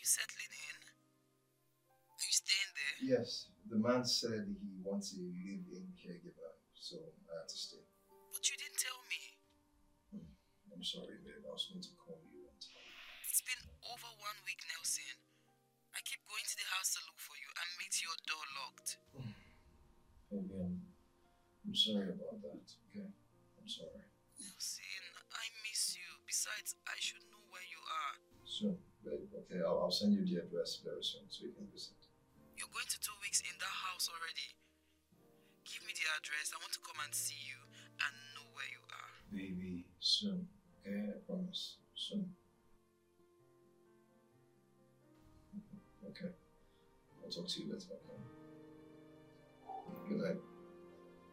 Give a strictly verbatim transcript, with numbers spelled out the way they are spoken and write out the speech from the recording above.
you settling in? Are you staying there? Yes, the man said he wants a live-in caregiver, so I had to stay. But you didn't tell me. Hmm. I'm sorry, babe. I was going to call you and tell you. It's been over one week, Nelson. I keep going to the house to look for you and meet your door locked. Baby, I'm, I'm sorry about that, okay? I'm sorry. Nelson, I miss you. Besides, I should know where you are. Soon, babe. Okay, I'll, I'll send you the address very soon so you can visit. You're going to two weeks in that house already. Give me the address. I want to come and see you and know where you are. Baby, soon. Okay, I promise. Soon. Okay. I'll talk to you later.